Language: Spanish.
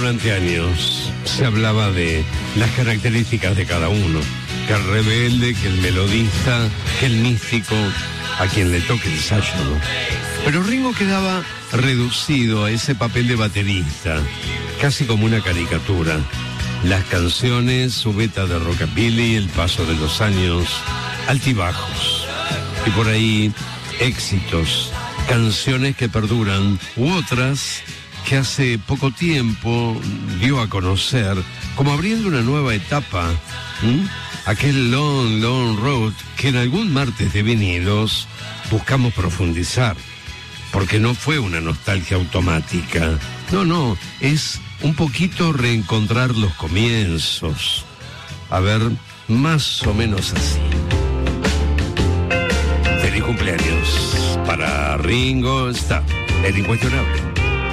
durante años se hablaba de las características de cada uno, que el rebelde, que el melodista, que el místico, a quien le toque el sayo, ¿no? Pero Ringo quedaba reducido a ese papel de baterista, casi como una caricatura. Las canciones, su beta de rockabilly, el paso de los años, altibajos. Y por ahí, éxitos, canciones que perduran, u otras que hace poco tiempo dio a conocer, como abriendo una nueva etapa. Aquel Long, Long Road que en algún martes de vinilos buscamos profundizar, porque no fue una nostalgia automática. No, es un poquito reencontrar los comienzos. A ver, más o menos así. Feliz cumpleaños para Ringo Starr, el incuestionable.